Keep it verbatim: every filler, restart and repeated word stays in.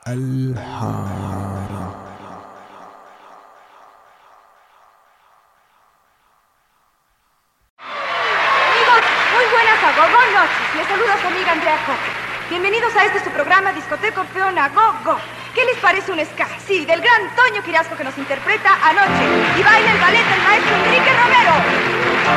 الحارة. Amigos, muy buenas a Go Go noches. Les saluda su amiga Andrea Coque. Bienvenidos a este su programa Discoteca Orfeona Go Go. ¿Qué les parece un ska? Sí, del gran Toño Quirasco que nos interpreta Anoche. Y baila el ballet del maestro Enrique Romero.